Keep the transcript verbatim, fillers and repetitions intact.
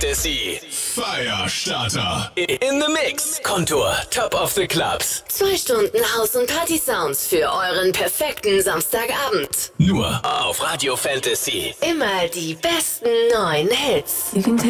Fantasy. Firestarter. In the Mix. Kontur. Top of the Clubs. Zwei Stunden House- und Party-Sounds für euren perfekten Samstagabend. Nur auf Radio Fantasy. Immer die besten neuen Hits. You can take